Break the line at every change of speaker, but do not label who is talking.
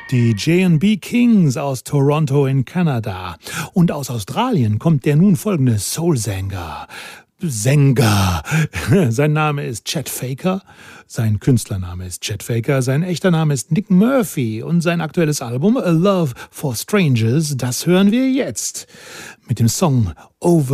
Die J&B Kings aus Toronto in Kanada. Und aus Australien kommt der nun folgende Soul-Sänger. Sein Name ist Chet Faker, sein Künstlername ist Chet Faker, sein echter Name ist Nick Murphy und sein aktuelles Album A Love for Strangers, das hören wir jetzt mit dem Song Over